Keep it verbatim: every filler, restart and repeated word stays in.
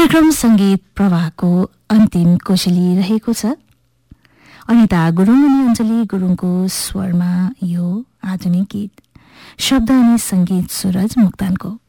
कार्यक्रम संगीत प्रवाहको अन्तिम कोसेली रहेको छ। अनिता गुरुङ अनि अञ्जली गुरुङको स्वरमा यो आधुनिक गीत, शब्द अनि संगीत सुरज मुक्तानको।